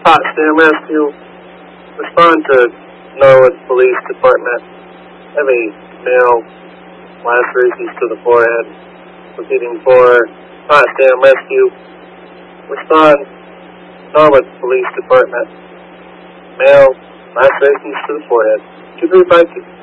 Potsdam Rescue. Respond to Norwood Police Department. Heavy male lacerations to the forehead. Repeating for Potsdam Rescue. Respond Norwood Police Department. Male lacerations to the forehead. 2352.